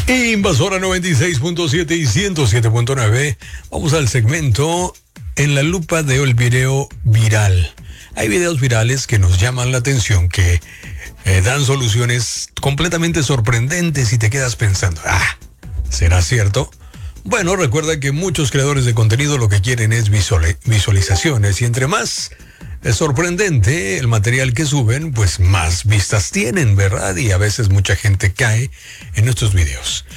Invasora 96.7 y 107.9. Vamos al segmento En la lupa de el video viral. Hay videos virales que nos llaman la atención, que dan soluciones completamente sorprendentes y te quedas pensando, ¿será cierto? Bueno, recuerda que muchos creadores de contenido lo que quieren es visualizaciones, y entre más es sorprendente el material que suben, pues más vistas tienen, ¿verdad? Y a veces mucha gente cae en estos videos.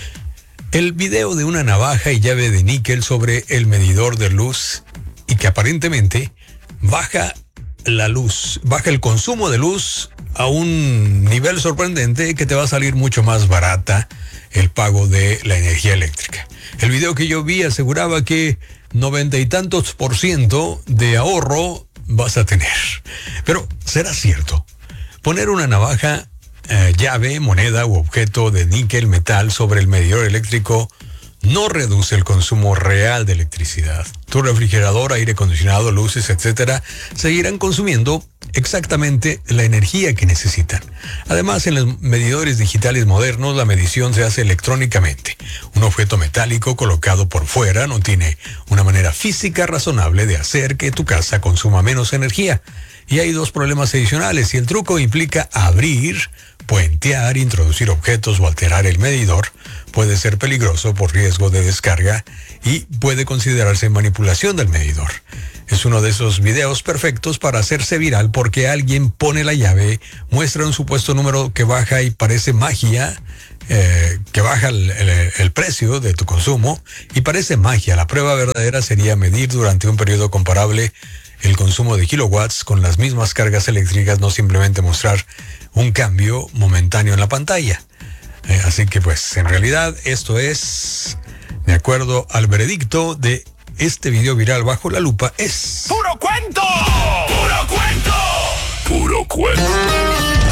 El video de una navaja y llave de níquel sobre el medidor de luz, y que aparentemente baja la luz, baja el consumo de luz a un nivel sorprendente que te va a salir mucho más barata el pago de la energía eléctrica. El video que yo vi aseguraba que 90 y tantos % de ahorro vas a tener. Pero, ¿será cierto? Poner una navaja, llave, moneda u objeto de níquel metal sobre el medidor eléctrico no reduce el consumo real de electricidad. Tu refrigerador, aire acondicionado, luces, etcétera, seguirán consumiendo exactamente la energía que necesitan. Además, en los medidores digitales modernos, la medición se hace electrónicamente. Un objeto metálico colocado por fuera no tiene una manera física razonable de hacer que tu casa consuma menos energía. Y hay dos problemas adicionales. Si el truco implica abrir, puentear, introducir objetos o alterar el medidor, puede ser peligroso por riesgo de descarga y puede considerarse manipulación del medidor. Es uno de esos videos perfectos para hacerse viral porque alguien pone la llave, muestra un supuesto número que baja y parece magia, que baja el precio de tu consumo y parece magia. La prueba verdadera sería medir durante un periodo comparable el consumo de kilowatts con las mismas cargas eléctricas, no simplemente mostrar un cambio momentáneo en la pantalla. Así que pues en realidad esto es, de acuerdo al veredicto de este video viral bajo la lupa, es... ¡puro cuento!